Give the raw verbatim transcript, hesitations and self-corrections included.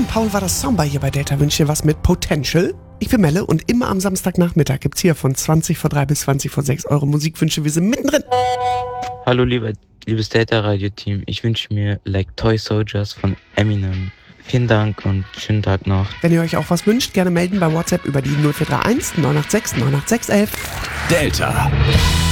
Paul war das Samba hier bei Delta. Wünsche dir was mit Potential. Ich bin Melle und immer am Samstagnachmittag gibt's hier von zwanzig vor drei bis zwanzig vor sechs eure Musikwünsche. Wir sind mittendrin. Hallo liebe, liebes Delta-Radio-Team. Ich wünsche mir Like Toy Soldiers von Eminem. Vielen Dank und schönen Tag noch. Wenn ihr euch auch was wünscht, gerne melden bei WhatsApp über die null vier drei eins neun acht sechs neun acht sechs eins eins. Delta.